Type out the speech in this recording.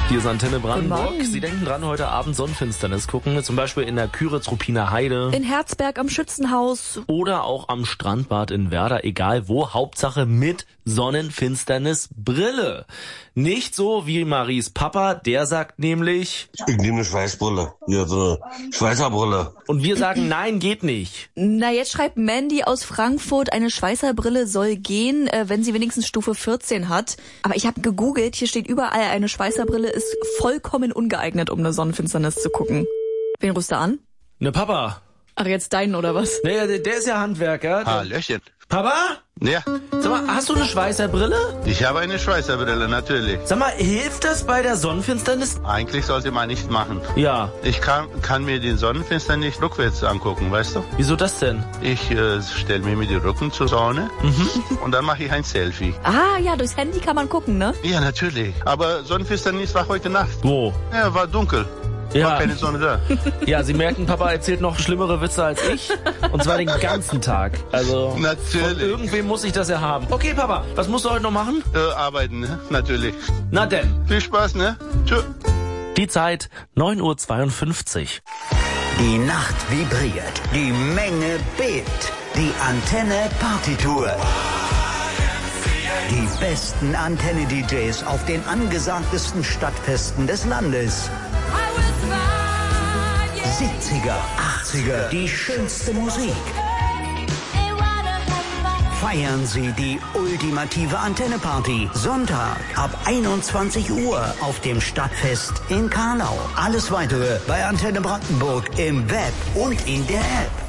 Hier ist Antenne Brandenburg. Guten Morgen. Sie denken dran, heute Abend Sonnenfinsternis gucken, zum Beispiel in der Küritz-Ruppiner Heide. In Herzberg am Schützenhaus. Oder auch am Strandbad in Werder, egal wo, Hauptsache mit Sonnenfinsternisbrille. Nicht so wie Maries Papa, der sagt nämlich... Ich nehme eine Schweißbrille. Ja, so eine Schweißerbrille. Und wir sagen, nein, geht nicht. Na, jetzt schreibt Mandy aus Frankfurt, eine Schweißerbrille soll gehen, wenn sie wenigstens Stufe 14 hat. Aber ich habe gegoogelt, hier steht überall, eine Schweißerbrille ist vollkommen ungeeignet, um eine Sonnenfinsternis zu gucken. Wen rufst du an? Ne, Papa. Ach, jetzt deinen oder was? Naja, der ist ja Handwerker. Hallöchen. Papa? Ja, Sag mal, hast du eine Schweißerbrille? ich habe eine Schweißerbrille, natürlich. Sag mal, hilft das bei der Sonnenfinsternis? Eigentlich sollte man nicht machen. Ja. Ich kann mir den Sonnenfinster nicht rückwärts angucken, weißt du? Wieso das denn? Ich stelle mir mit dem Rücken zur Sonne und dann mache ich ein Selfie. Ah, ja, durchs Handy kann man gucken, ne? Ja, natürlich. Aber Sonnenfinsternis war heute Nacht. Wo? Ja, war dunkel. Ja. War keine Sonne da. Ja, Sie merken, Papa erzählt noch schlimmere Witze als ich. Und zwar den ganzen Tag. Also, von Natürlich. irgendwem muss ich das ja haben. Okay, Papa, was musst du heute noch machen? Arbeiten, ne? Natürlich. Na denn. Viel Spaß, ne? Tschö. Die Zeit, 9:52 Uhr. Die Nacht vibriert, die Menge bebt, die Antenne Partytour. Die besten Antenne-DJs auf den angesagtesten Stadtfesten des Landes. 70er, 80er, die schönste Musik. Feiern Sie die ultimative Antenne-Party. Sonntag ab 21 Uhr auf dem Stadtfest in Karlau. Alles Weitere bei Antenne Brandenburg im Web und in der App.